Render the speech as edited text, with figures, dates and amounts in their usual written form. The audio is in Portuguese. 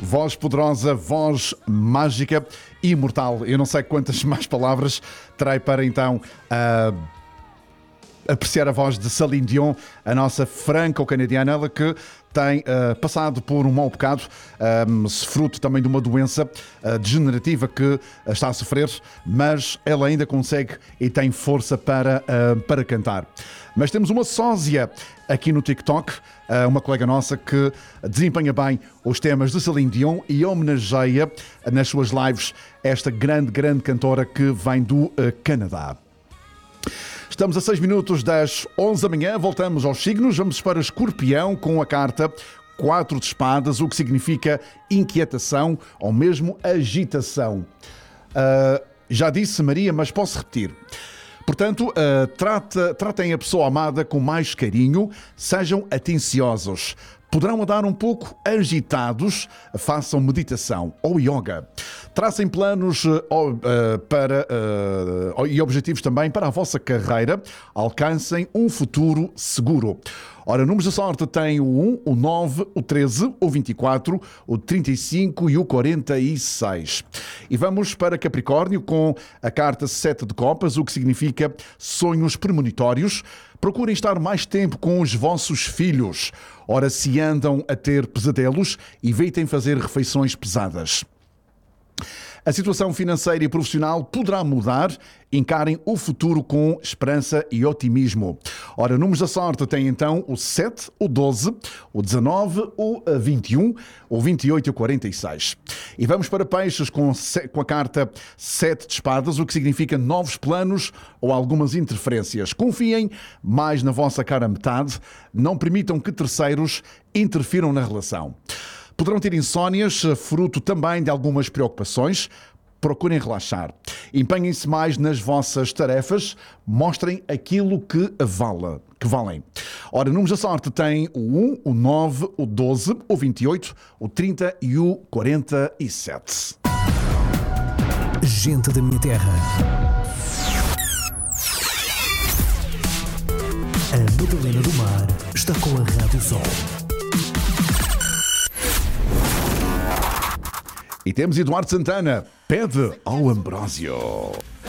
Voz poderosa, voz mágica, imortal. Eu não sei quantas mais palavras terei para então apreciar a voz de Celine Dion, a nossa franco-canadiana, ela que tem passado por um mau bocado, fruto também de uma doença degenerativa que está a sofrer, mas ela ainda consegue e tem força para cantar. Mas temos uma sósia aqui no TikTok, uma colega nossa que desempenha bem os temas de Celine Dion e homenageia nas suas lives esta grande cantora que vem do Canadá. Estamos a 6 minutos das 11 da manhã, voltamos aos signos, vamos para Escorpião com a carta 4 de espadas, o que significa inquietação ou mesmo agitação. Já disse Maria, mas posso repetir. Portanto, tratem a pessoa amada com mais carinho, sejam atenciosos. Poderão andar um pouco agitados, façam meditação ou yoga. Tracem planos e objetivos também para a vossa carreira. Alcancem um futuro seguro. Ora, números da sorte têm o 1, o 9, o 13, o 24, o 35 e o 46. E vamos para Capricórnio com a carta 7 de copas, o que significa sonhos premonitórios. Procurem estar mais tempo com os vossos filhos. Ora, se andam a ter pesadelos, evitem fazer refeições pesadas. A situação financeira e profissional poderá mudar. Encarem o futuro com esperança e otimismo. Ora, números da sorte têm então o 7, o 12, o 19, o 21, o 28 e o 46. E vamos para Peixes com a carta 7 de espadas, o que significa novos planos ou algumas interferências. Confiem mais na vossa cara metade. Não permitam que terceiros interfiram na relação. Poderão ter insónias, fruto também de algumas preocupações. Procurem relaxar. Empenhem-se mais nas vossas tarefas. Mostrem aquilo que valem. Ora, números da sorte têm o 1, o 9, o 12, o 28, o 30 e o 47. Gente da minha terra. A Madalena do Mar está com a Rádio Sol. E temos Eduardo Santana, pede ao Ambrósio.